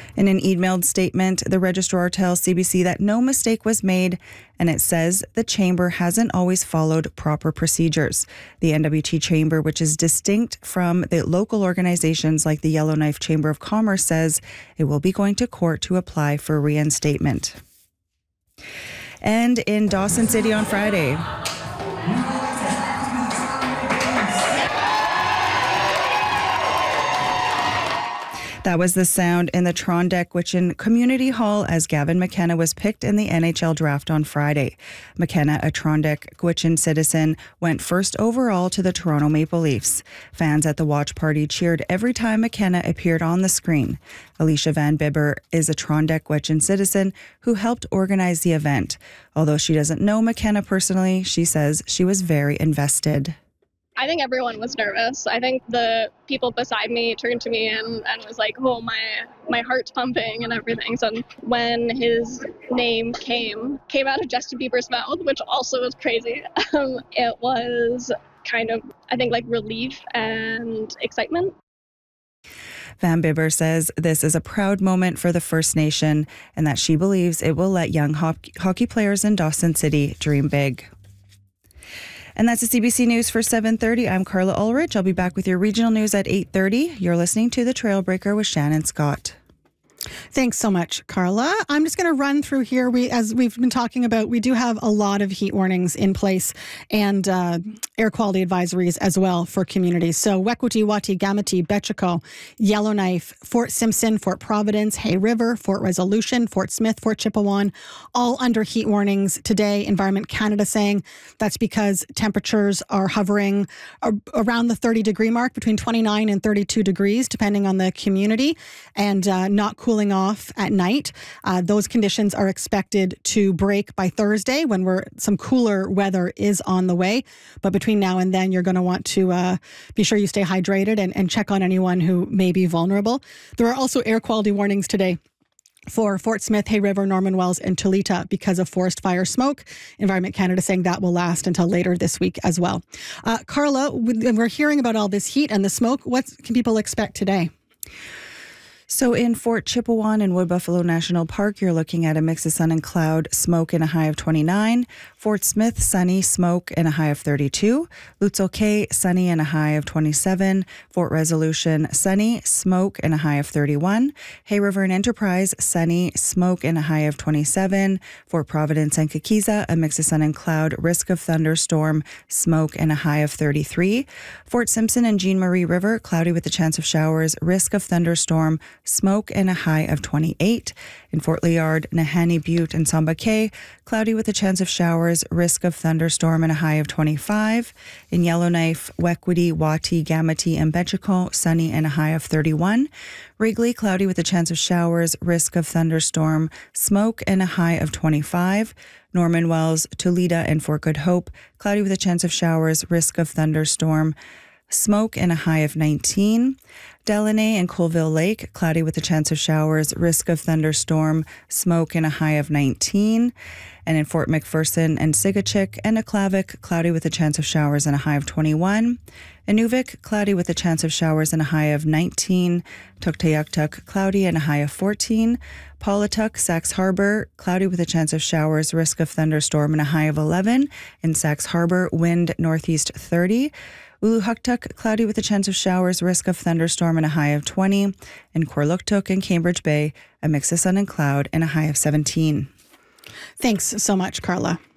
In an emailed statement, the registrar tells CBC that no mistake was made, and it says the chamber hasn't always followed proper procedures. The NWT chamber, which is distinct from the local organizations like the Yellowknife Chamber of Commerce, says it will be going to court to apply for reinstatement. And in Dawson City on Friday, that was the sound in the Trondheim Community Hall as Gavin McKenna was picked in the NHL draft on Friday. McKenna, a Trondheim citizen, went first overall to the Toronto Maple Leafs. Fans at the watch party cheered every time McKenna appeared on the screen. Alicia Van Bibber is a Trondheim citizen who helped organize the event. Although she doesn't know McKenna personally, she says she was very invested. I think everyone was nervous. I think the people beside me turned to me and was like, oh, my heart's pumping and everything. So when his name came out of Justin Bieber's mouth, which also was crazy, it was kind of, I think, like relief and excitement. Van Bibber says this is a proud moment for the First Nation and that she believes it will let young hockey players in Dawson City dream big. And that's the CBC News for 7:30. I'm Carla Ulrich. I'll be back with your regional news at 8:30. You're listening to The Trailbreaker with Shannon Scott. Thanks so much, Carla. I'm just going to run through here. As we've been talking about, we do have a lot of heat warnings in place and air quality advisories as well for communities. So Wekwati, Wati, Gamati, Betchiko, Yellowknife, Fort Simpson, Fort Providence, Hay River, Fort Resolution, Fort Smith, Fort Chipewyan, all under heat warnings today. Environment Canada saying that's because temperatures are hovering around the 30-degree mark, between 29 and 32 degrees, depending on the community, and not cooling off at night. Those conditions are expected to break by Thursday when some cooler weather is on the way. But between now and then, you're going to want to be sure you stay hydrated and check on anyone who may be vulnerable. There are also air quality warnings today for Fort Smith, Hay River, Norman Wells, and Tulita because of forest fire smoke. Environment Canada saying that will last until later this week as well. Carla, we're hearing about all this heat and the smoke. What can people expect today? So in Fort Chipewyan and Wood Buffalo National Park, you're looking at a mix of sun and cloud, smoke and a high of 29. Fort Smith, sunny, smoke and a high of 32. Lutzel Cay, sunny and a high of 27. Fort Resolution, sunny, smoke and a high of 31. Hay River and Enterprise, sunny, smoke and a high of 27. Fort Providence and Kikiza, a mix of sun and cloud, risk of thunderstorm, smoke and a high of 33. Fort Simpson and Jean Marie River, cloudy with a chance of showers, risk of thunderstorm, smoke and a high of 28. In Fort Liard, Nahanni Butte and Samba Cay, cloudy with a chance of showers, risk of thunderstorm and a high of 25. In Yellowknife, Wekwati, Wati, Gamati and Betchiko, sunny and a high of 31. Wrigley, cloudy with a chance of showers, risk of thunderstorm, smoke and a high of 25. Norman Wells, Tulita and Fort Good Hope, cloudy with a chance of showers, risk of thunderstorm, smoke and a high of 19. Delaney and Colville Lake, cloudy with a chance of showers, risk of thunderstorm, smoke and a high of 19. And in Fort McPherson and Sigachik and Aklavik, cloudy with a chance of showers and a high of 21. Inuvik, cloudy with a chance of showers and a high of 19. Tuktoyaktuk, cloudy and a high of 14. Paulatuk, Sax Harbor, cloudy with a chance of showers, risk of thunderstorm and a high of 11. In Sax Harbor, wind northeast 30. Uluhuktuk, cloudy with a chance of showers, risk of thunderstorm and a high of 20. In Korluktuk and Cambridge Bay, a mix of sun and cloud and a high of 17. Thanks so much, Carla.